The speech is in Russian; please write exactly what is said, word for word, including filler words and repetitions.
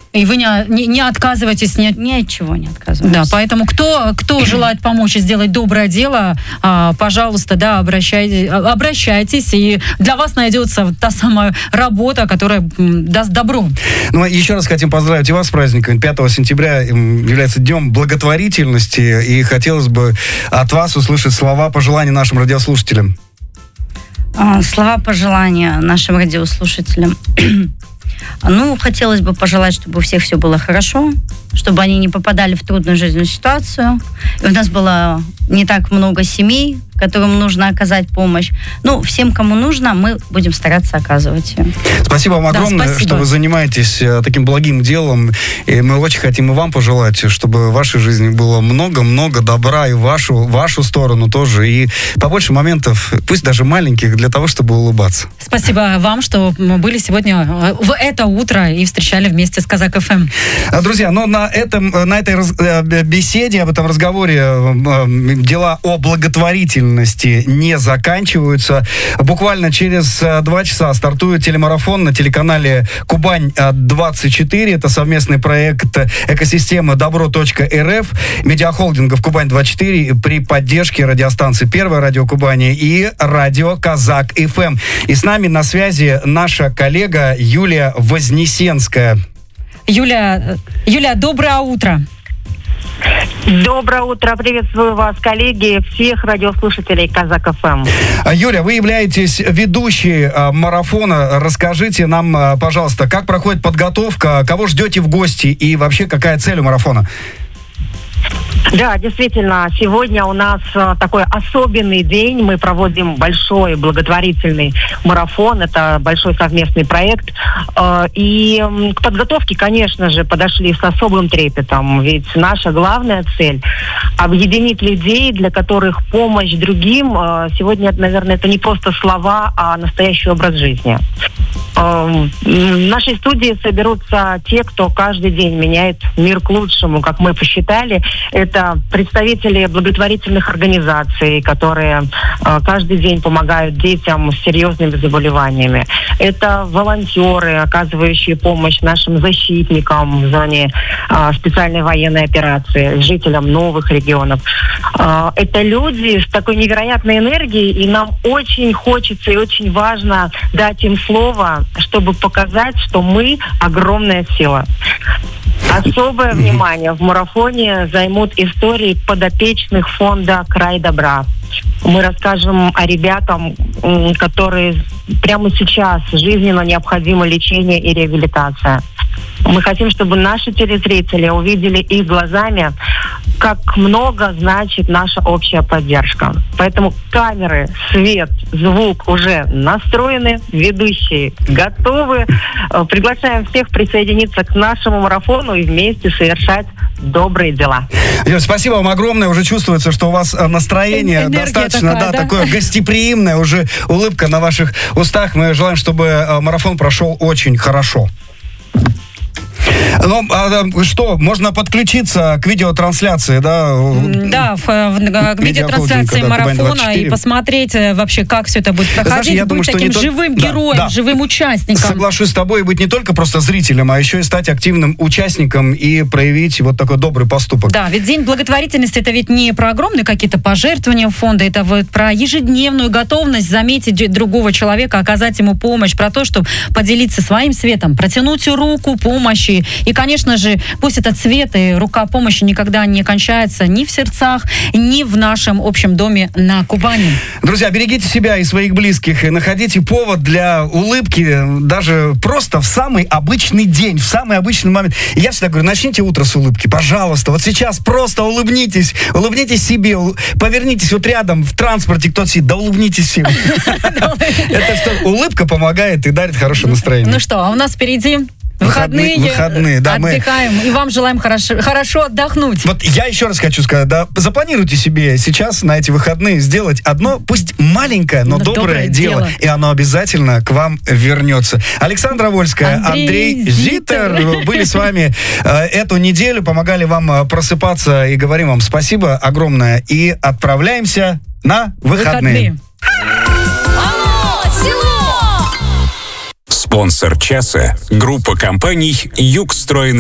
И вы не, не, не отказываетесь? Не... Ни от чего не отказываемся. Да, поэтому кто, кто желает помочь и сделать доброе дело, а, пожалуйста, да, обращайтесь, обращайтесь, и для вас найдется та самая работа, которая м, даст добро. Ну, еще раз хотим поздравить и вас с праздником. пятого сентября является днем благотворительности, и хотелось бы от вас услышать слова пожеланий нашим радиослушателям. Слова пожелания нашим радиослушателям. Ну, хотелось бы пожелать, чтобы у всех все было хорошо, чтобы они не попадали в трудную жизненную ситуацию. И у нас было не так много семей, которым нужно оказать помощь. Ну, всем, кому нужно, мы будем стараться оказывать ее. Спасибо вам огромное, да, спасибо. что вы занимаетесь таким благим делом. И мы очень хотим и вам пожелать, чтобы в вашей жизни было много-много добра, и в вашу, в вашу сторону тоже. И побольше моментов, пусть даже маленьких, для того, чтобы улыбаться. Спасибо вам, что мы были сегодня в это утро и встречали вместе с Казак эф эм. Друзья, но на, этом, на этой раз, беседе, об этом разговоре дела о благотворительности не заканчиваются. Буквально через два часа стартует телемарафон на телеканале Кубань двадцать четыре. Это совместный проект экосистемы добро.рф, медиахолдингов Кубань двадцать четыре при поддержке радиостанции Первое радио Кубани и радио Казак эф эм. И с нами на связи наша коллега Юлия Вознесенская. Юля, Юля, доброе утро. Доброе утро, приветствую вас, коллеги, всех радиослушателей Казак эф эм. Юля, вы являетесь ведущей а, марафона. Расскажите нам, а, пожалуйста, как проходит подготовка, кого ждете в гости и вообще какая цель у марафона? Да, действительно, сегодня у нас э, такой особенный день. Мы проводим большой благотворительный марафон. Это большой совместный проект. Э, и э, к подготовке, конечно же, подошли с особым трепетом. Ведь наша главная цель – объединить людей, для которых помощь другим э, сегодня, наверное, это не просто слова, а настоящий образ жизни. Э, в нашей студии соберутся те, кто каждый день меняет мир к лучшему, как мы посчитали. Это представители благотворительных организаций, которые э, каждый день помогают детям с серьезными заболеваниями. Это волонтеры, оказывающие помощь нашим защитникам в зоне э, специальной военной операции, жителям новых регионов. Э, это люди с такой невероятной энергией, и нам очень хочется и очень важно дать им слово, чтобы показать, что мы огромная сила. Особое внимание в марафоне займут истории подопечных фонда «Край добра». Мы расскажем о ребятах, которые прямо сейчас жизненно необходимо лечение и реабилитация. Мы хотим, чтобы наши телезрители увидели их глазами, как много значит наша общая поддержка. Поэтому камеры, свет, звук уже настроены, ведущие готовы. Приглашаем всех присоединиться к нашему марафону и вместе совершать добрые дела. Юля, спасибо вам огромное. Уже чувствуется, что у вас настроение Энергия достаточно, такая, да, да? такое гостеприимное, уже улыбка на ваших устах. Мы желаем, чтобы марафон прошел очень хорошо. Ну, а, что, можно подключиться к видеотрансляции, да? Да, в, в, к видеотрансляции да, марафона и посмотреть вообще, как все это будет проходить. Знаешь, я быть думаю, таким что живым то... героем, да, да. живым участником. Соглашусь с тобой, быть не только просто зрителем, а еще и стать активным участником и проявить вот такой добрый поступок. Да, ведь День благотворительности — это ведь не про огромные какие-то пожертвования фонда, это вот про ежедневную готовность заметить другого человека, оказать ему помощь, про то, чтобы поделиться своим светом, протянуть руку помощи. И, конечно же, пусть этот свет и рука помощи никогда не кончается ни в сердцах, ни в нашем общем доме на Кубани. Друзья, берегите себя и своих близких, и находите повод для улыбки даже просто в самый обычный день, в самый обычный момент. И я всегда говорю, начните утро с улыбки, пожалуйста. Вот сейчас просто улыбнитесь, улыбнитесь себе, повернитесь вот рядом в транспорте, кто-то сидит, да улыбнитесь себе. Это что, улыбка помогает и дарит хорошее настроение. Ну что, а у нас впереди... Выходные, выходные, да, отдыхаем, мы... и вам желаем хорошо, хорошо отдохнуть. Вот я еще раз хочу сказать, да, запланируйте себе сейчас на эти выходные сделать одно, пусть маленькое, но, но доброе, доброе дело, дело, и оно обязательно к вам вернется. Александра Вольская, Андрей, Андрей Зитер, Зитер были с вами э, эту неделю, помогали вам просыпаться, и говорим вам спасибо огромное, и отправляемся на выходные. выходные. Спонсор часа – группа компаний «Югстрой».